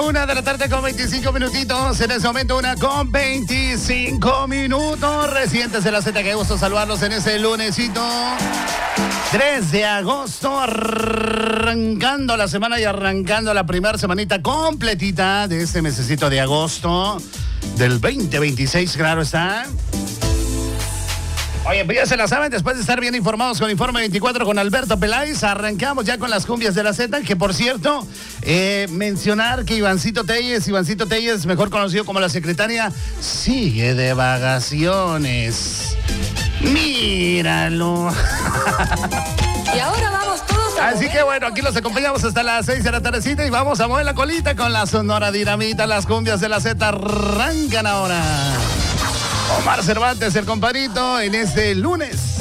1 de la tarde con 25 minutitos. En ese momento 1:25. Recientes de la Z, que gusto saludarlos en ese lunesito. 3 de agosto, arrancando la semana y arrancando la primera semanita completita de este mesecito de agosto del 2026, claro está. Oye, pues ya se la saben, después de estar bien informados con Informe 24 con Alberto Peláez, arrancamos ya con las cumbias de la Z, que por cierto, mencionar que Ivancito Telles, mejor conocido como la secretaria, sigue de vacaciones. Míralo. Y ahora vamos todos a Así que bueno, aquí los acompañamos hasta las 6 de la tardecita y vamos a mover la colita con la Sonora Dinamita. Las cumbias de la Z arrancan ahora. Omar Cervantes, el compadrito, en este lunes